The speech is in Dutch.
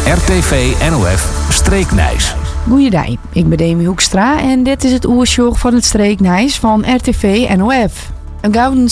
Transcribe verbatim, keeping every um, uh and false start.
R T V N O F Streeknijs. Goeiedag, ik ben Demi Hoekstra en dit is het oersjoch van het Streeknijs van R T V N O F. Een gouden